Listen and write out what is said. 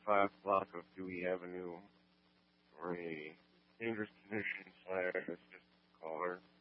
5 block of Dewey Avenue for a dangerous condition / assist caller.